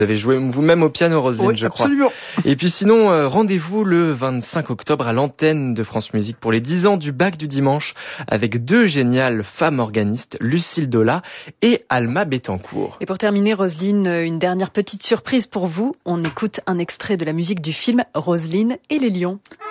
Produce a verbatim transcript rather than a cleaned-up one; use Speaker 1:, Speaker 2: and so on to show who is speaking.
Speaker 1: Vous avez joué vous-même au piano, Roselyne,
Speaker 2: oui,
Speaker 1: je crois.
Speaker 2: Absolument.
Speaker 1: Et puis sinon, euh, rendez-vous le vingt-cinq octobre à l'antenne de France Musique pour les dix ans du bac du dimanche avec deux géniales femmes organistes, Lucille Dola et Alma Bettencourt.
Speaker 3: Et pour terminer, Roselyne, une dernière petite surprise pour vous. On écoute un extrait de la musique du film Roselyne et les lions.